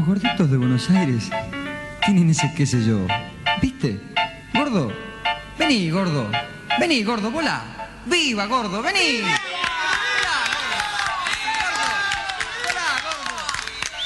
gorditos de Buenos Aires tienen ese qué sé yo. ¿Viste? Gordo, vení, gordo. Vení, gordo, volá. ¡Viva, gordo! ¡Vení!